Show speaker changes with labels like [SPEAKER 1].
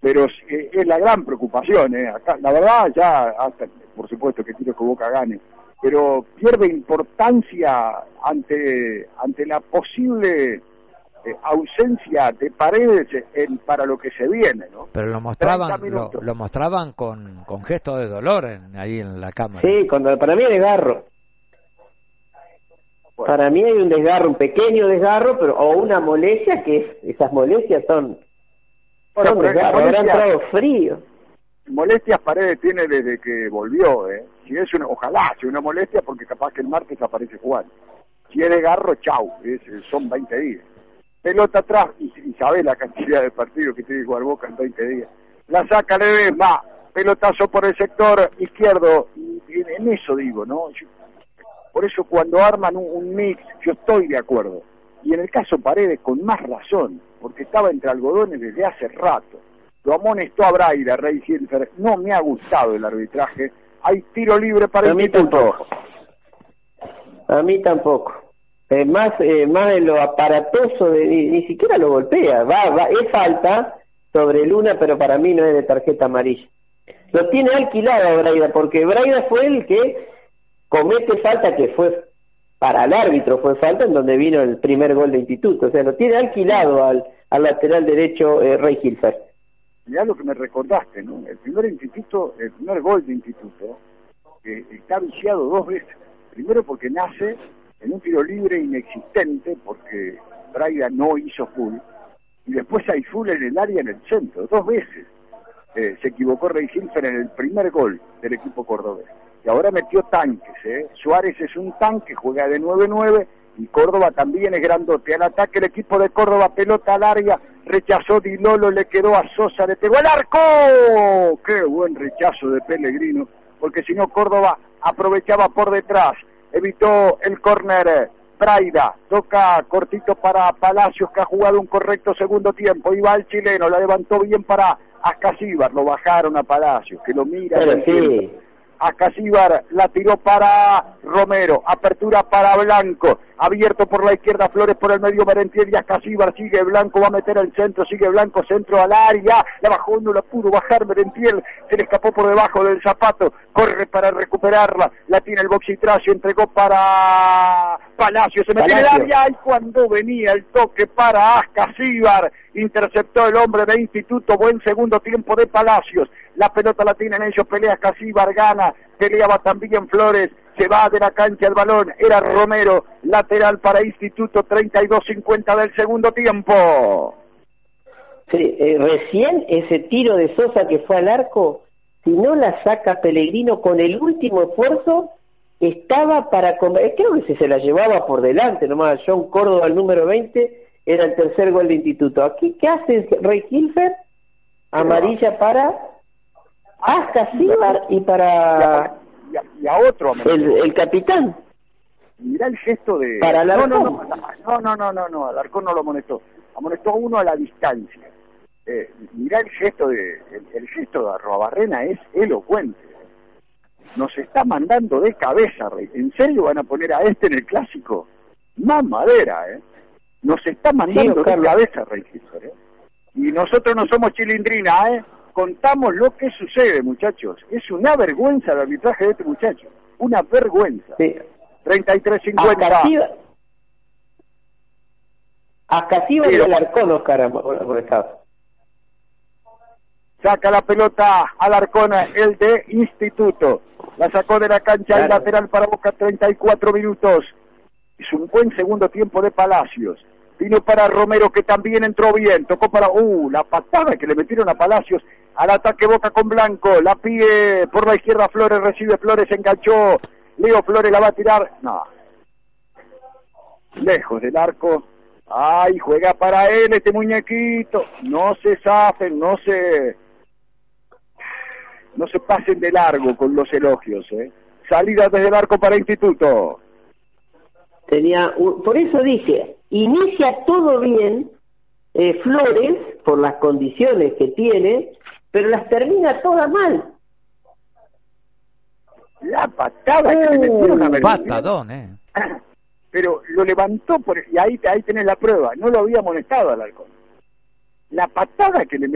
[SPEAKER 1] pero es la gran preocupación, acá, la verdad ya, hasta, por supuesto que quiero que Boca gane, pero pierde importancia ante la posible ausencia de Paredes para lo que se viene, ¿no?
[SPEAKER 2] Pero lo mostraban con gestos de dolor ahí en la cámara.
[SPEAKER 3] Sí, para mí es desgarro. Bueno. Para mí hay un desgarro, un pequeño desgarro, pero o una molestia esas molestias son desgarro, habrán entrado frío.
[SPEAKER 1] Molestias Paredes tiene desde que volvió, Si es ojalá sea una molestia, porque capaz que el martes aparece jugando. Si es desgarro, chau, son 20 días. Pelota atrás, y sabés la cantidad de partidos que tiene que jugar Boca en 20 días. La saca Ledesma, pelotazo por el sector izquierdo, y en eso digo, ¿no? Por eso cuando arman un mix, yo estoy de acuerdo. Y en el caso Paredes, con más razón, porque estaba entre algodones desde hace rato. Lo amonestó a Braida, Rey Hilfer, no me ha gustado el arbitraje. Hay tiro libre para el Instituto.
[SPEAKER 3] A mí tampoco. Más de lo aparatoso, ni siquiera lo golpea, es falta sobre Luna, pero para mí no es de tarjeta amarilla. Lo tiene alquilado a Braida, porque Braida fue el que comete falta, que fue para el árbitro, fue falta en donde vino el primer gol de Instituto, o sea, lo tiene alquilado al lateral derecho Rey Hilfer.
[SPEAKER 1] Ya lo que me recordaste, ¿no? El primer gol de Instituto está viciado 2 veces. Primero porque nace en un tiro libre inexistente, porque Braida no hizo full, y después hay full en el área en el centro, 2 veces. Se equivocó Rey Hilfer en el primer gol del equipo cordobés. Y ahora metió tanques, Suárez es un tanque, juega de 9-9, y Córdoba también es grandote. Al ataque el equipo de Córdoba, pelota al área, rechazó Di Lolo, le quedó a Sosa, le pegó al arco. ¡Qué buen rechazo de Pellegrino! Porque si no Córdoba aprovechaba por detrás, evitó el córner. Braida toca cortito para Palacios, que ha jugado un correcto segundo tiempo, y va el chileno, la levantó bien para Ascasíbar, lo bajaron a Palacios, que lo mira. Ascasíbar la tiró para Romero, apertura para Blanco, abierto por la izquierda, Flores por el medio, Merentiel y Ascasíbar, sigue Blanco, va a meter el centro, sigue Blanco, centro al área, la bajó, no la pudo bajar Merentiel, se le escapó por debajo del zapato, corre para recuperarla, la tiene el Boxitracio, entregó para Palacio, se metió en el área, y cuando venía el toque para Ascasíbar, interceptó el hombre de Instituto, buen segundo tiempo de Palacios, la pelota la tienen ellos, pelea Ascasíbar, gana, peleaba también Flores, se va de la cancha el balón, era Romero, lateral para Instituto, 32-50 del segundo tiempo.
[SPEAKER 3] Sí, recién ese tiro de Sosa que fue al arco, si no la saca Pellegrino con el último esfuerzo, estaba para comer, creo que si se la llevaba por delante nomás, John Córdoba, el número 20, era el tercer gol de Instituto. Aquí, ¿qué hace Rey Hilfer? Amarilla para Ascasíbar y para
[SPEAKER 1] y a otro
[SPEAKER 3] el capitán.
[SPEAKER 1] Mirá el gesto de...
[SPEAKER 3] Para Alarcón.
[SPEAKER 1] No, Alarcón no lo amonestó. Amonestó a uno a la distancia. Mirá el gesto de Arrobarrena, es elocuente. Nos está mandando de cabeza, Rey. ¿En serio van a poner a en el clásico? Más madera, Nos está mandando de cabeza, Rey Hilfer, Y nosotros no somos chilindrina, Contamos lo que sucede, muchachos. Es una vergüenza el arbitraje de este muchacho. Una vergüenza.
[SPEAKER 3] Sí.
[SPEAKER 1] 33-50.
[SPEAKER 3] Ascasíbar y Alarcón, Oscar, por estado.
[SPEAKER 1] Saca la pelota Alarcón, el de Instituto. La sacó de la cancha, el lateral para Boca, 34 minutos. Es un buen segundo tiempo de Palacios. Vino para Romero, que también entró bien. Tocó para... la patada que le metieron a Palacios. Al ataque Boca con Blanco. La pide por la izquierda Flores. Recibe Flores, enganchó. Leo Flores la va a tirar. No. Lejos del arco. Ay, juega para él este muñequito. No se zafen, no se pasen de largo con los elogios, Salida desde el arco para Instituto.
[SPEAKER 3] Por eso dije, inicia todo bien Flores, por las condiciones que tiene, pero las termina todas mal.
[SPEAKER 1] La patada que le metieron a Merentiel.
[SPEAKER 2] Patadón,
[SPEAKER 1] Pero lo levantó, y ahí tenés la prueba, no lo había molestado al Alarcón. La patada que le